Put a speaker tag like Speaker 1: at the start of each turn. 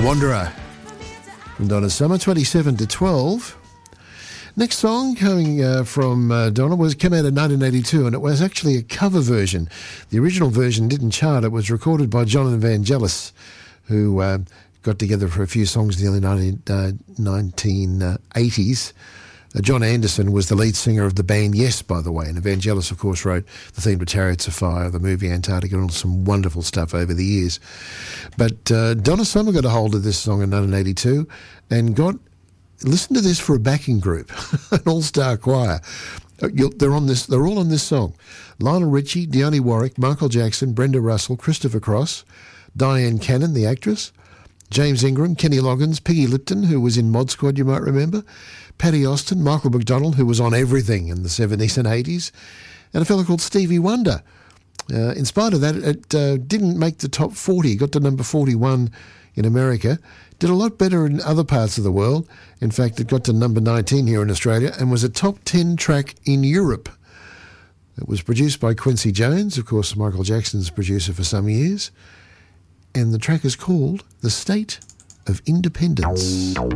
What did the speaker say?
Speaker 1: Wanderer from Donna Summer, 27 to 12. Next song coming from Donna came out in 1982, and it was actually a cover version. The original version didn't chart. It was recorded by John Evangelis, who got together for a few songs in the early 1980s. John Anderson was the lead singer of the band Yes, by the way, and Evangelis, of course, wrote the theme to Chariots of Fire, the movie Antarctica, and some wonderful stuff over the years. But Donna Summer got a hold of this song in 1982 and listen to this for a backing group, an all-star choir. They're all on this song. Lionel Richie, Dionne Warwick, Michael Jackson, Brenda Russell, Christopher Cross, Diane Cannon, the actress, James Ingram, Kenny Loggins, Peggy Lipton, who was in Mod Squad, you might remember, Paddy Austin, Michael McDonald, who was on everything in the 70s and 80s, and a fellow called Stevie Wonder. In spite of that, it didn't make the top 40, got to number 41 in America, did a lot better in other parts of the world. In fact, it got to number 19 here in Australia and was a top 10 track in Europe. It was produced by Quincy Jones, of course, Michael Jackson's producer for some years, and the track is called The State of Independence.